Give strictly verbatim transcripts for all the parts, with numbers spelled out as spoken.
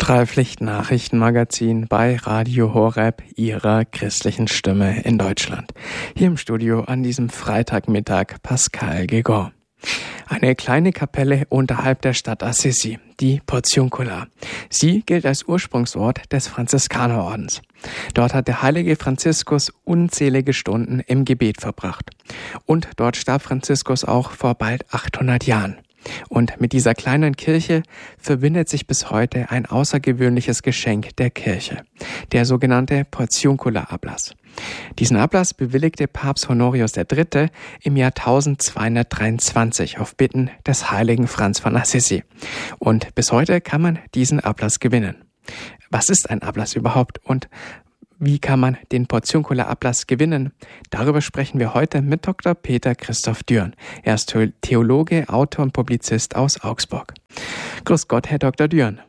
Freipflicht-Nachrichtenmagazin bei Radio Horeb, Ihrer christlichen Stimme in Deutschland. Hier im Studio an diesem Freitagmittag Pascal Gegon. Eine kleine Kapelle unterhalb der Stadt Assisi, die Portiuncula. Sie gilt als Ursprungsort des Franziskanerordens. Dort hat der heilige Franziskus unzählige Stunden im Gebet verbracht. Und dort starb Franziskus auch vor bald achthundert Jahren. Und mit dieser kleinen Kirche verbindet sich bis heute ein außergewöhnliches Geschenk der Kirche, der sogenannte Portiuncula-Ablass. Diesen Ablass bewilligte Papst Honorius der Dritte im Jahr eintausendzweihundertdreiundzwanzig auf Bitten des heiligen Franz von Assisi. Und bis heute kann man diesen Ablass gewinnen. Was ist ein Ablass überhaupt und wie kann man den Portiuncula-Ablass gewinnen? Darüber sprechen wir heute mit Doktor Peter Christoph Dürn. Er ist Theologe, Autor und Publizist aus Augsburg. Grüß Gott, Herr Doktor Dürn.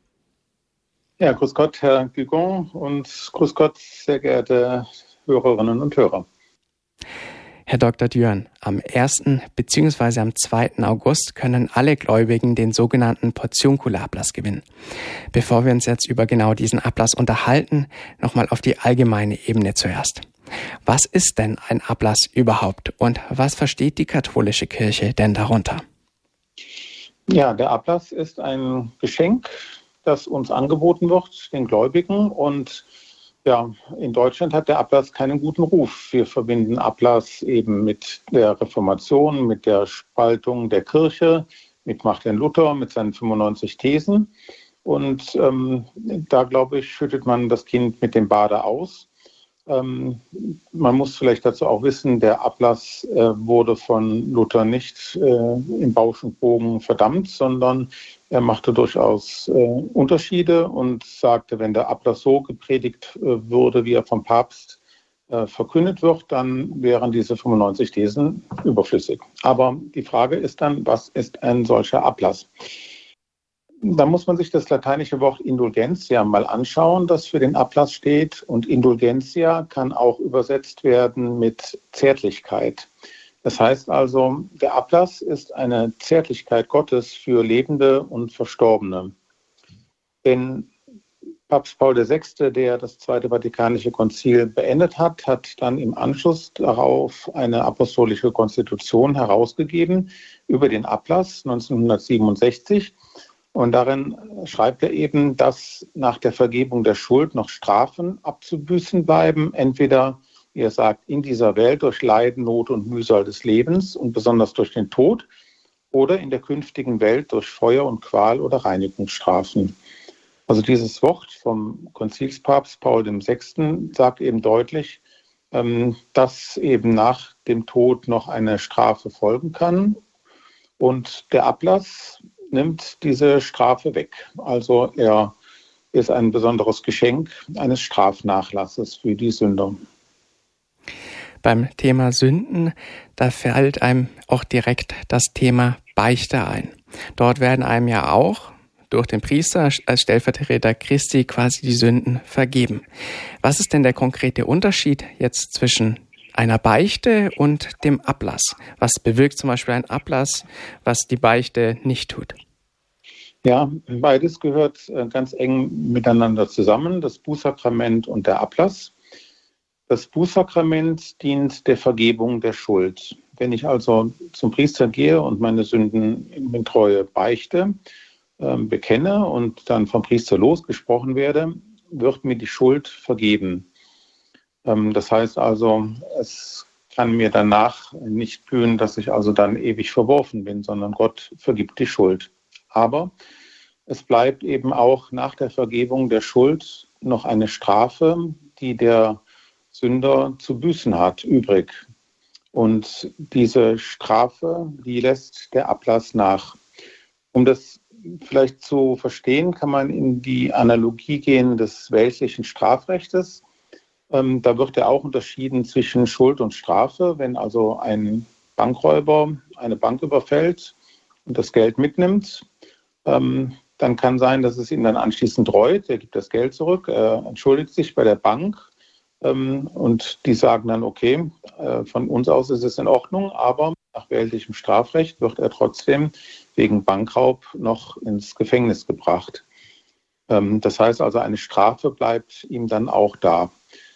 Ja, grüß Gott, Herr Gegon, und grüß Gott, sehr geehrte Hörerinnen und Hörer. Herr Doktor Dürn, am ersten bzw. am zweiten August können alle Gläubigen den sogenannten Portiuncula-Ablass gewinnen. Bevor wir uns jetzt über genau diesen Ablass unterhalten, nochmal auf die allgemeine Ebene zuerst. Was ist denn ein Ablass überhaupt und was versteht die katholische Kirche denn darunter? Ja, der Ablass ist ein Geschenk, das uns angeboten wird, den Gläubigen, und ja, in Deutschland hat der Ablass keinen guten Ruf. Wir verbinden Ablass eben mit der Reformation, mit der Spaltung der Kirche, mit Martin Luther, mit seinen fünfundneunzig Thesen. Und ähm, da, glaube ich, schüttet man das Kind mit dem Bade aus. Ähm, man muss vielleicht dazu auch wissen, der Ablass äh, wurde von Luther nicht äh, im Bausch und Bogen verdammt, sondern er machte durchaus äh, Unterschiede und sagte, wenn der Ablass so gepredigt äh, würde, wie er vom Papst äh, verkündet wird, dann wären diese fünfundneunzig Thesen überflüssig. Aber die Frage ist dann, was ist ein solcher Ablass? Da muss man sich das lateinische Wort Indulgentia mal anschauen, das für den Ablass steht. Und Indulgentia kann auch übersetzt werden mit Zärtlichkeit. Das heißt also, der Ablass ist eine Zärtlichkeit Gottes für Lebende und Verstorbene. Denn Papst Paul der Sechste, der das Zweite Vatikanische Konzil beendet hat, hat dann im Anschluss darauf eine apostolische Konstitution herausgegeben über den Ablass neunzehnhundertsiebenundsechzig. Und darin schreibt er eben, dass nach der Vergebung der Schuld noch Strafen abzubüßen bleiben, entweder, wie er sagt, in dieser Welt durch Leiden, Not und Mühsal des Lebens und besonders durch den Tod, oder in der künftigen Welt durch Feuer und Qual oder Reinigungsstrafen. Also dieses Wort vom Konzilspapst Paul der Sechste sagt eben deutlich, dass eben nach dem Tod noch eine Strafe folgen kann. Und der Ablass nimmt diese Strafe weg. Also er ist ein besonderes Geschenk eines Strafnachlasses für die Sünder. Beim Thema Sünden, da fällt einem auch direkt das Thema Beichte ein. Dort werden einem ja auch durch den Priester als Stellvertreter Christi quasi die Sünden vergeben. Was ist denn der konkrete Unterschied jetzt zwischen einer Beichte und dem Ablass? Was bewirkt zum Beispiel ein Ablass, was die Beichte nicht tut? Ja, beides gehört ganz eng miteinander zusammen, das Bußsakrament und der Ablass. Das Bußsakrament dient der Vergebung der Schuld. Wenn ich also zum Priester gehe und meine Sünden in Treue beichte, äh, bekenne und dann vom Priester losgesprochen werde, wird mir die Schuld vergeben. Ähm, das heißt also, es kann mir danach nicht blühen, dass ich also dann ewig verworfen bin, sondern Gott vergibt die Schuld. Aber es bleibt eben auch nach der Vergebung der Schuld noch eine Strafe, die der Sünder zu büßen hat, übrig. Und diese Strafe, die lässt der Ablass nach. Um das vielleicht zu verstehen, kann man in die Analogie gehen des weltlichen Strafrechtes. Ähm, da wird ja auch unterschieden zwischen Schuld und Strafe. Wenn also ein Bankräuber eine Bank überfällt und das Geld mitnimmt, ähm, dann kann sein, dass es ihn dann anschließend reut. Er gibt das Geld zurück, er entschuldigt sich bei der Bank ähm, und die sagen dann, okay, äh, von uns aus ist es in Ordnung, aber nach weltlichem Strafrecht wird er trotzdem wegen Bankraub noch ins Gefängnis gebracht. Das heißt also, eine Strafe bleibt ihm dann auch da.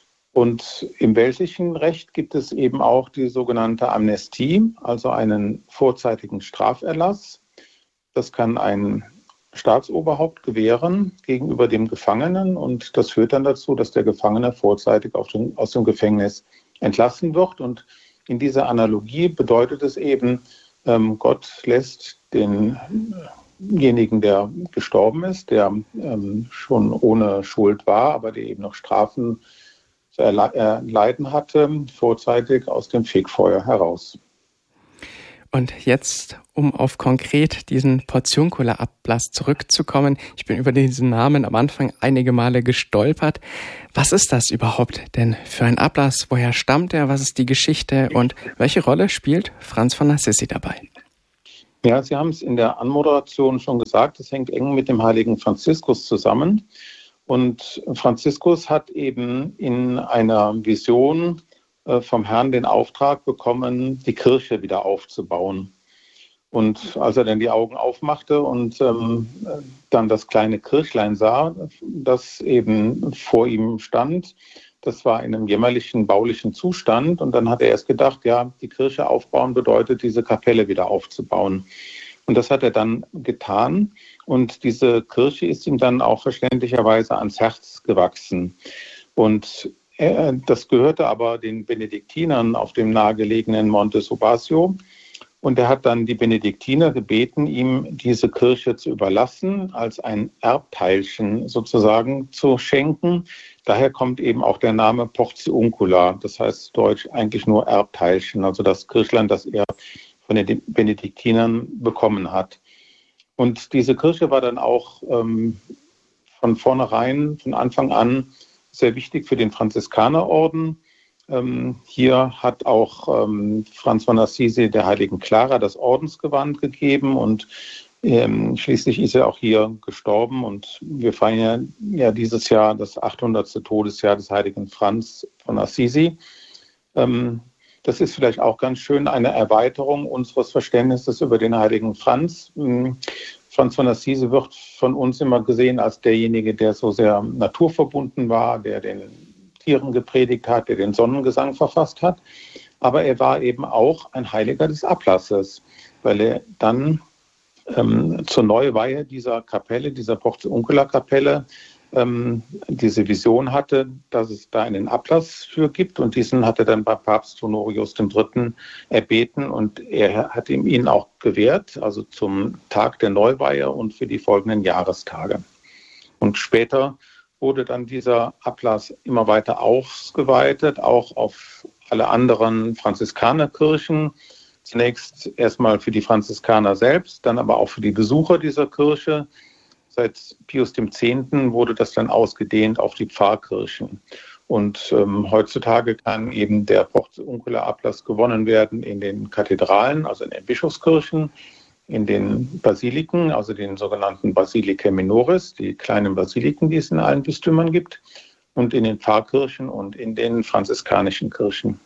Und im weltlichen Recht gibt es eben auch die sogenannte Amnestie, also einen vorzeitigen Straferlass. Das kann ein Staatsoberhaupt gewähren gegenüber dem Gefangenen und das führt dann dazu, dass der Gefangene vorzeitig auf den, aus dem Gefängnis entlassen wird. Und in dieser Analogie bedeutet es eben, ähm, Gott lässt denjenigen, der gestorben ist, der ähm, schon ohne Schuld war, aber der eben noch Strafen zu erleiden hatte, vorzeitig aus dem Fegfeuer heraus. Und jetzt, um auf konkret diesen Portiuncula-Ablass zurückzukommen, ich bin über diesen Namen am Anfang einige Male gestolpert. Was ist das überhaupt denn für ein Ablass? Woher stammt er? Was ist die Geschichte? Und welche Rolle spielt Franz von Assisi dabei? Ja, Sie haben es in der Anmoderation schon gesagt, es hängt eng mit dem heiligen Franziskus zusammen. Und Franziskus hat eben in einer Vision vom Herrn den Auftrag bekommen, die Kirche wieder aufzubauen. Und als er dann die Augen aufmachte und ähm, dann das kleine Kirchlein sah, das eben vor ihm stand, das war in einem jämmerlichen baulichen Zustand. Und dann hat er erst gedacht, ja, die Kirche aufbauen bedeutet, diese Kapelle wieder aufzubauen. Und das hat er dann getan. Und diese Kirche ist ihm dann auch verständlicherweise ans Herz gewachsen. Und er, das gehörte aber den Benediktinern auf dem nahegelegenen Monte Subasio. Und er hat dann die Benediktiner gebeten, ihm diese Kirche zu überlassen, als ein Erbteilchen sozusagen zu schenken. Daher kommt eben auch der Name Portiuncula, das heißt deutsch eigentlich nur Erbteilchen, also das Kirchlein, das er von den Benediktinern bekommen hat. Und diese Kirche war dann auch ähm, von vornherein, von Anfang an sehr wichtig für den Franziskanerorden. Ähm, hier hat auch ähm, Franz von Assisi der heiligen Clara das Ordensgewand gegeben und ähm, schließlich ist er auch hier gestorben. Und wir feiern ja, ja dieses Jahr das achthundertste Todesjahr des heiligen Franz von Assisi. Ähm, Das ist vielleicht auch ganz schön eine Erweiterung unseres Verständnisses über den heiligen Franz. Franz von Assisi wird von uns immer gesehen als derjenige, der so sehr naturverbunden war, der den Tieren gepredigt hat, der den Sonnengesang verfasst hat. Aber er war eben auch ein Heiliger des Ablasses, weil er dann ähm, zur Neuweihe dieser Kapelle, dieser Portiuncula-Kapelle, diese Vision hatte, dass es da einen Ablass für gibt und diesen hat er dann bei Papst Honorius der Dritte erbeten und er hat ihm ihn auch gewährt, also zum Tag der Neuweihe und für die folgenden Jahrestage. Und später wurde dann dieser Ablass immer weiter ausgeweitet, auch auf alle anderen Franziskanerkirchen. Zunächst erstmal für die Franziskaner selbst, dann aber auch für die Besucher dieser Kirche. Seit Pius dem Zehnten wurde das dann ausgedehnt auf die Pfarrkirchen. Und ähm, heutzutage kann eben der Portiuncula-Ablass gewonnen werden in den Kathedralen, also in den Bischofskirchen, in den Basiliken, also den sogenannten Basilicae Minoris, die kleinen Basiliken, die es in allen Bistümern gibt, und in den Pfarrkirchen und in den franziskanischen Kirchen.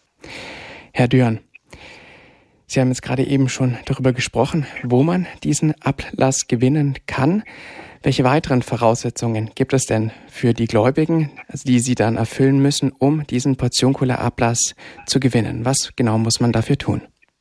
Herr Dürn, Sie haben jetzt gerade eben schon darüber gesprochen, wo man diesen Ablass gewinnen kann. Welche weiteren Voraussetzungen gibt es denn für die Gläubigen, also die sie dann erfüllen müssen, um diesen Portiuncula-Ablass zu gewinnen? Was genau muss man dafür tun?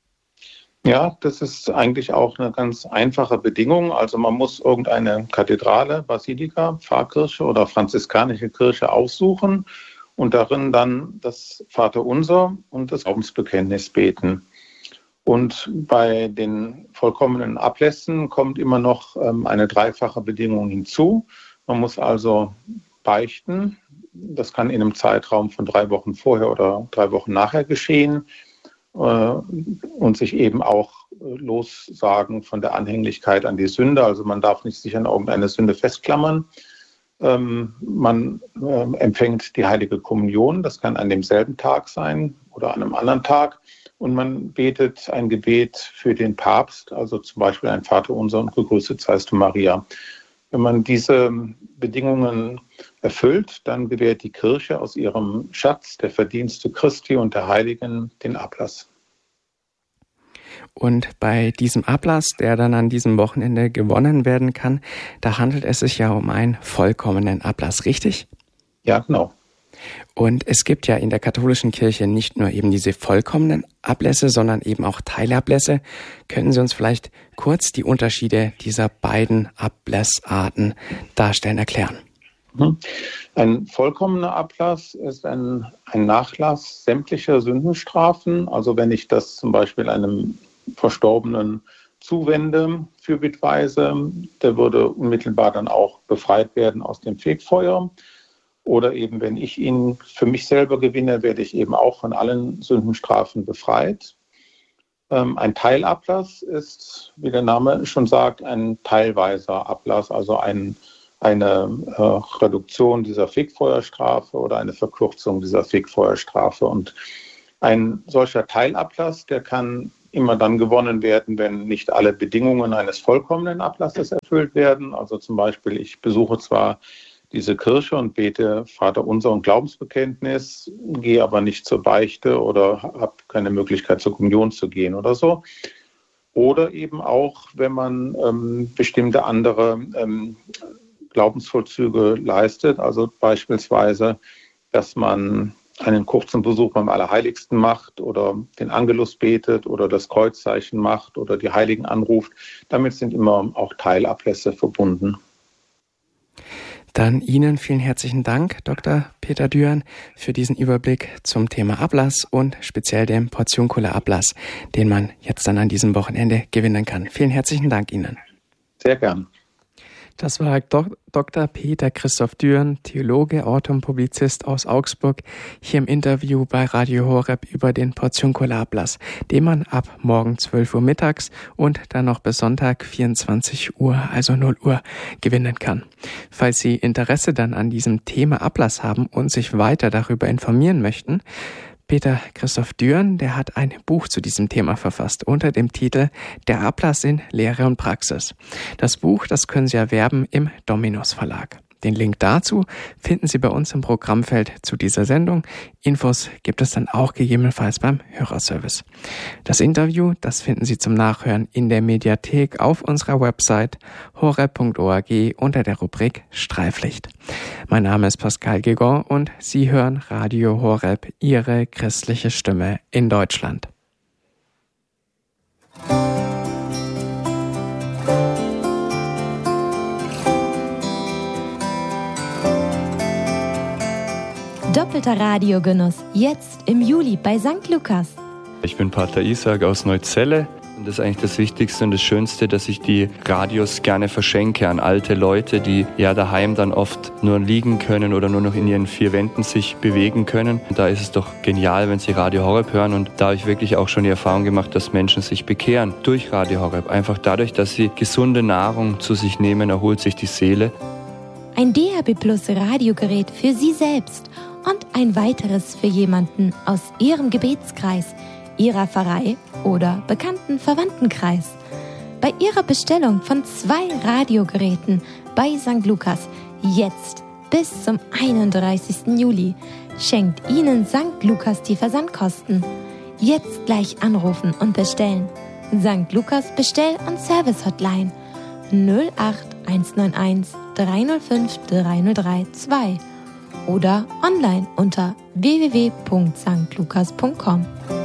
Ja, das ist eigentlich auch eine ganz einfache Bedingung. Also man muss irgendeine Kathedrale, Basilika, Pfarrkirche oder franziskanische Kirche aussuchen und darin dann das Vaterunser und das Glaubensbekenntnis beten. Und bei den vollkommenen Ablässen kommt immer noch ähm, eine dreifache Bedingung hinzu. Man muss also beichten. Das kann in einem Zeitraum von drei Wochen vorher oder drei Wochen nachher geschehen. Äh, und sich eben auch äh, lossagen von der Anhänglichkeit an die Sünde. Also man darf nicht sich an irgendeine Sünde festklammern. Ähm, man äh, empfängt die heilige Kommunion. Das kann an demselben Tag sein oder an einem anderen Tag. Und man betet ein Gebet für den Papst, also zum Beispiel ein Vaterunser und gegrüßet seist du Maria. Wenn man diese Bedingungen erfüllt, dann gewährt die Kirche aus ihrem Schatz der Verdienste Christi und der Heiligen den Ablass. Und bei diesem Ablass, der dann an diesem Wochenende gewonnen werden kann, da handelt es sich ja um einen vollkommenen Ablass, richtig? Ja, genau. Und es gibt ja in der katholischen Kirche nicht nur eben diese vollkommenen Ablässe, sondern eben auch Teilablässe. Können Sie uns vielleicht kurz die Unterschiede dieser beiden Ablassarten darstellen, erklären? Ein vollkommener Ablass ist ein, ein Nachlass sämtlicher Sündenstrafen. Also wenn ich das zum Beispiel einem Verstorbenen zuwende fürbittweise, der würde unmittelbar dann auch befreit werden aus dem Fegfeuer. Oder eben, wenn ich ihn für mich selber gewinne, werde ich eben auch von allen Sündenstrafen befreit. Ähm, ein Teilablass ist, wie der Name schon sagt, ein teilweiser Ablass, also ein, eine äh, Reduktion dieser Fegfeuerstrafe oder eine Verkürzung dieser Fegfeuerstrafe. Und ein solcher Teilablass, der kann immer dann gewonnen werden, wenn nicht alle Bedingungen eines vollkommenen Ablasses erfüllt werden. Also zum Beispiel, ich besuche zwar diese Kirche und bete Vaterunser und Glaubensbekenntnis, gehe aber nicht zur Beichte oder habe keine Möglichkeit zur Kommunion zu gehen oder so. Oder eben auch, wenn man ähm, bestimmte andere ähm, Glaubensvollzüge leistet, also beispielsweise, dass man einen kurzen Besuch beim Allerheiligsten macht oder den Angelus betet oder das Kreuzzeichen macht oder die Heiligen anruft. Damit sind immer auch Teilablässe verbunden. Dann Ihnen vielen herzlichen Dank, Doktor Peter Düren, für diesen Überblick zum Thema Ablass und speziell dem Portioncola-Ablass, den man jetzt dann an diesem Wochenende gewinnen kann. Vielen herzlichen Dank Ihnen. Sehr gern. Das war Dok- Doktor Peter Christoph Düren, Theologe, Autor und Publizist aus Augsburg, hier im Interview bei Radio Horeb über den Portioncola-Ablass, den man ab morgen zwölf Uhr mittags und dann noch bis Sonntag vierundzwanzig Uhr, also null Uhr, gewinnen kann. Falls Sie Interesse dann an diesem Thema Ablass haben und sich weiter darüber informieren möchten, Peter Christoph Düren, der hat ein Buch zu diesem Thema verfasst unter dem Titel Der Ablass in Lehre und Praxis. Das Buch, das können Sie erwerben im Dominus Verlag. Den Link dazu finden Sie bei uns im Programmfeld zu dieser Sendung. Infos gibt es dann auch gegebenenfalls beim Hörerservice. Das Interview, das finden Sie zum Nachhören in der Mediathek auf unserer Website horeb punkt org unter der Rubrik Streiflicht. Mein Name ist Pascal Gegon und Sie hören Radio Horeb, Ihre christliche Stimme in Deutschland. Doppelter Radiogenuss, jetzt im Juli bei Sankt Lukas. Ich bin Pater Isaac aus Neuzelle und das ist eigentlich das Wichtigste und das Schönste, dass ich die Radios gerne verschenke an alte Leute, die ja daheim dann oft nur liegen können oder nur noch in ihren vier Wänden sich bewegen können. Und da ist es doch genial, wenn sie Radio Horeb hören, und da habe ich wirklich auch schon die Erfahrung gemacht, dass Menschen sich bekehren durch Radio Horeb. Einfach dadurch, dass sie gesunde Nahrung zu sich nehmen, erholt sich die Seele. Ein D A B Plus Radiogerät für Sie selbst und ein weiteres für jemanden aus Ihrem Gebetskreis, Ihrer Pfarrei oder bekannten Verwandtenkreis. Bei Ihrer Bestellung von zwei Radiogeräten bei Sankt Lukas jetzt bis zum einunddreißigsten Juli schenkt Ihnen Sankt Lukas die Versandkosten. Jetzt gleich anrufen und bestellen. Sankt Lukas Bestell- und Service-Hotline null acht eins neun eins drei null fünf drei null drei zwei oder online unter w w w punkt sankt lukas punkt com.